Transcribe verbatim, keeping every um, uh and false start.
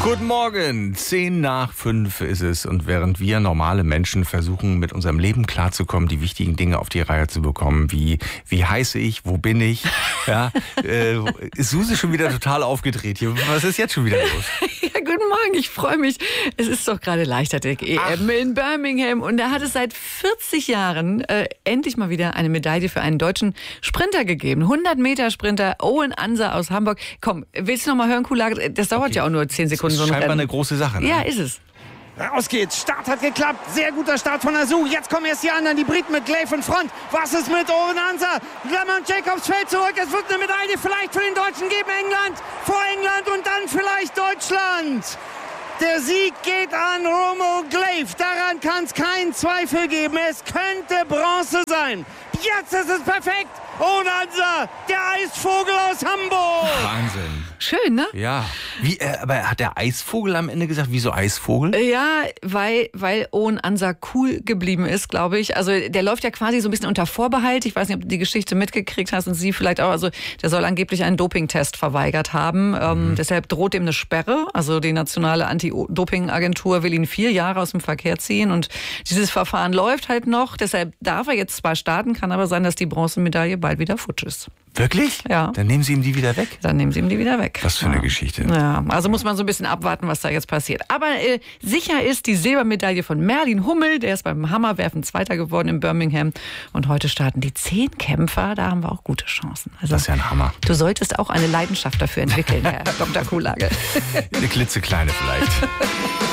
Guten Morgen, zehn nach fünf ist es und während wir normale Menschen versuchen, mit unserem Leben klarzukommen, die wichtigen Dinge auf die Reihe zu bekommen, wie wie heiße ich, wo bin ich, ja, äh, ist Suse schon wieder total aufgedreht hier. Was ist jetzt schon wieder los? Ja, guten Morgen, ich freue mich. Es ist doch gerade Leichtathletik-E M in Birmingham und da hat es seit vierzig Jahren äh, endlich mal wieder eine Medaille für einen deutschen Sprinter gegeben. hundert Meter Sprinter Owen Anser aus Hamburg. Komm, willst du noch mal hören, Kulage? Das dauert Okay. ja auch nur zehn Sekunden. Das ist scheinbar eine große Sache. Ne? Ja, ist es. Raus geht's. Start hat geklappt. Sehr guter Start von Azu. Jetzt kommen erst die anderen, die Briten mit Glaive in Front. Was ist mit Owen Anser? Lamont Jacobs fällt zurück. Es wird eine Medaille vielleicht für den Deutschen geben. England vor England und dann vielleicht Deutschland. Der Sieg geht an Romo Glaive. Daran kann es keinen Zweifel geben. Es könnte Bronze sein. Jetzt ist es perfekt. Owen Anser, der Eisvogel aus Hamburg. Wahnsinn. Schön, ne? Ja. Wie, äh, aber hat der Eisvogel am Ende gesagt, wieso Eisvogel? Ja, weil, weil Owen Anser cool geblieben ist, glaube ich. Also der läuft ja quasi so ein bisschen unter Vorbehalt. Ich weiß nicht, ob du die Geschichte mitgekriegt hast und sie vielleicht auch. Also der soll angeblich einen Dopingtest verweigert haben. Mhm. Ähm, deshalb droht ihm eine Sperre. Also die nationale Anti-Doping-Agentur will ihn vier Jahre aus dem Verkehr ziehen. Und dieses Verfahren läuft halt noch. Deshalb darf er jetzt zwar starten, kann aber sein, dass die Bronzemedaille bald wieder futsch ist. Wirklich? Ja. Dann nehmen sie ihm die wieder weg? Dann nehmen sie ihm die wieder weg. Was für eine ja. Geschichte. Ja, also muss man so ein bisschen abwarten, was da jetzt passiert. Aber äh, sicher ist die Silbermedaille von Merlin Hummel. Der ist beim Hammerwerfen Zweiter geworden in Birmingham. Und heute starten die zehn Kämpfer. Da haben wir auch gute Chancen. Also, Das ist ja ein Hammer. Du solltest auch eine Leidenschaft dafür entwickeln, Herr Doktor Kulage. Eine klitzekleine vielleicht.